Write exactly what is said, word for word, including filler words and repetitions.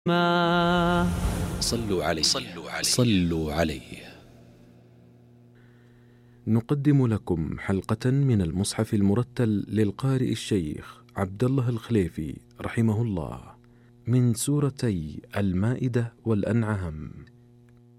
ما صلوا عليه صلوا عليه صلوا عليه. نقدم لكم حلقة من المصحف المرتل للقارئ الشيخ عبد الله الخليفي رحمه الله من سورتي المائدة والأنعام،